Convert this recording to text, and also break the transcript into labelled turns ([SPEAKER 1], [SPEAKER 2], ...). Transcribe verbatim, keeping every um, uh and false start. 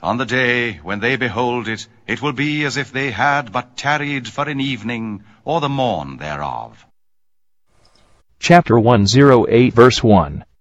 [SPEAKER 1] On the day when they behold it, it will be as if they had but tarried for an evening, or the morn thereof.
[SPEAKER 2] Chapter one oh eight, verse one.